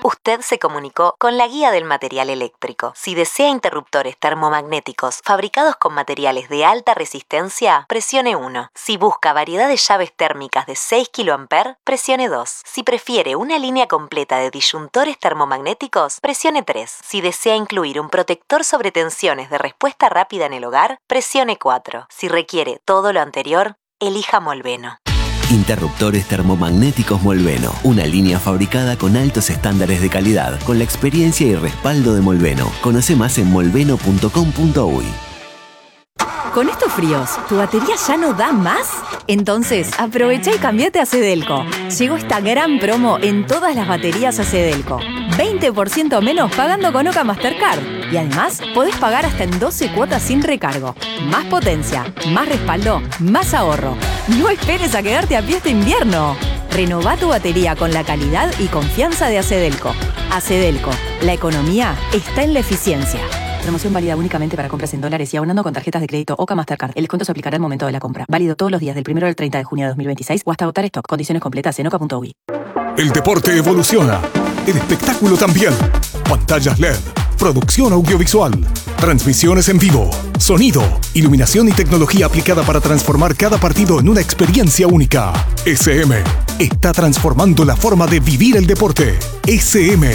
Usted se comunicó con la guía del material eléctrico. Si desea interruptores termomagnéticos fabricados con materiales de alta resistencia, presione 1. Si busca variedad de llaves térmicas de 6 kA, presione 2. Si prefiere una línea completa de disyuntores termomagnéticos, presione 3. Si desea incluir un protector sobre tensiones de respuesta rápida en el hogar, presione 4. Si requiere todo lo anterior, elija Molveno. Interruptores termomagnéticos Molveno. Una línea fabricada con altos estándares de calidad, con la experiencia y respaldo de Molveno. Conoce más en molveno.com.uy. ¿Con estos fríos, tu batería ya no da más? Entonces, aprovecha y cambiate a Cedelco. Llegó esta gran promo en todas las baterías a Cedelco. 20% menos pagando con Oca Mastercard. Y además, podés pagar hasta en 12 cuotas sin recargo. Más potencia, más respaldo, más ahorro. No esperes a quedarte a pie este invierno. Renová tu batería con la calidad y confianza de Acedelco. Acedelco, la economía está en la eficiencia. Promoción válida únicamente para compras en dólares y abonando con tarjetas de crédito Oca Mastercard. El descuento se aplicará al momento de la compra. Válido todos los días del 1 al 30 de junio de 2026 o hasta agotar stock. Condiciones completas en oca.uy. El deporte evoluciona. El espectáculo también. Pantallas LED, producción audiovisual, transmisiones en vivo, sonido, iluminación y tecnología aplicada para transformar cada partido en una experiencia única. SM está transformando la forma de vivir el deporte. SM